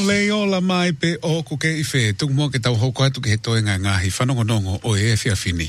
Leola mai pe o kuke I whe, tuk mua ke tau hoko atu ke he toe ngā ngahi whanongonongo o e whiawhini.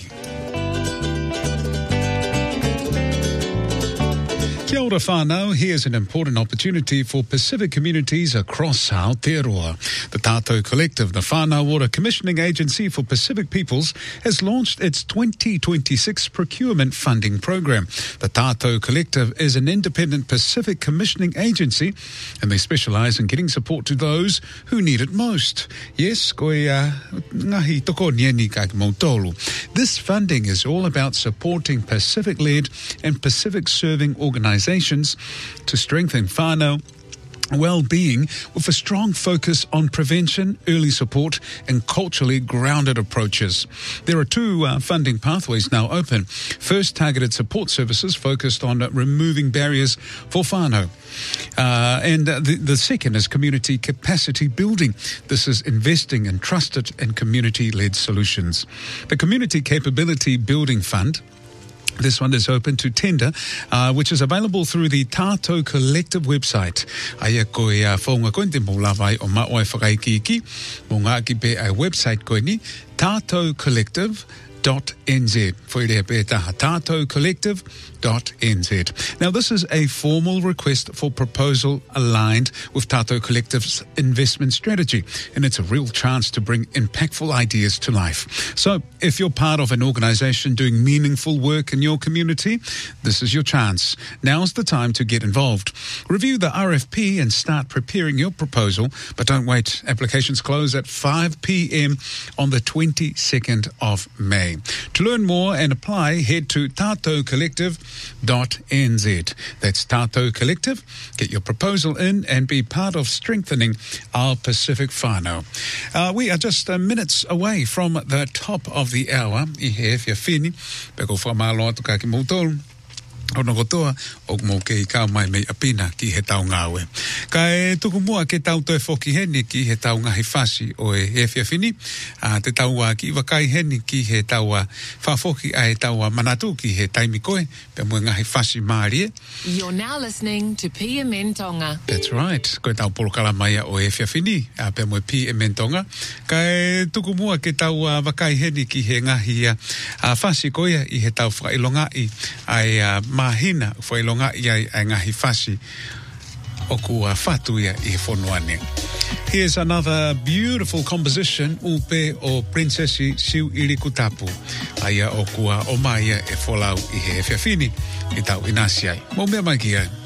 Kia ora whānau, here's an important opportunity for Pacific communities across Aotearoa. The Tātou Collective, the Whānau Ora Commissioning Agency for Pacific Peoples, has launched its 2026 procurement funding program. The Tātou Collective is an independent Pacific commissioning agency, and they specialise in getting support to those who need it most. Yes, koe ngahi toko nieni ka mautolu. This funding is all about supporting Pacific-led and Pacific-serving organisations to strengthen whānau well-being with a strong focus on prevention, early support and culturally grounded approaches. There are two funding pathways now open. First, targeted support services focused on removing barriers for whānau. And the second is community capacity building. This is investing in trusted and community-led solutions. The Community Capability Building Fund, this one is open to tender, which is available through the Tātou Collective website. Aia koe whaunga koe te mōlawai o mawai whakaiki mō ngā ki pe a website koe ni, tātoucollective.nz. Whaerea pe taha, tātoucollective.nz. Now, this is a formal request for proposal aligned with Tātou Collective's investment strategy, and it's a real chance to bring impactful ideas to life. So, if you're part of an organisation doing meaningful work in your community, this is your chance. Now's the time to get involved. Review the RFP and start preparing your proposal, but don't wait. Applications close at 5 p.m. on the 22nd of May. To learn more and apply, head to tātoucollective.nz. That's Tātou Collective. Get your proposal in and be part of strengthening our Pacific whānau. We are just minutes away from the top of the hour. I he whiawhini, peko whamalo atu ka ki mautolu. Ono kotoa, o mo ke I kao mai mei apina ki he tau ngāwe. Ka e tuku mua ke tau toi whoki heni ki he tau ngahi whasi o e whiawhini. Te tau ki wakai heni ki he tau whawhoki a he tau manatu ki he taimi koe. Pe mua ngahi whasi maarie. You're now listening to PMN Tonga. That's right. Koe tau porokala mai o e whiawhini. Pe mua PMN Tonga. Ka e tuku mua ke tau wakai heni ki he ngahi whasi koe I he tau whakailonga ai mahina whailonga I ngahi whasi o kua whatu ia I whonoane. Here's another beautiful composition upe o Princesi Siu Irikutapu. Aia o kua o maia e wholau I he whiawhini I tau inasiai. Mo mea mai ki ai.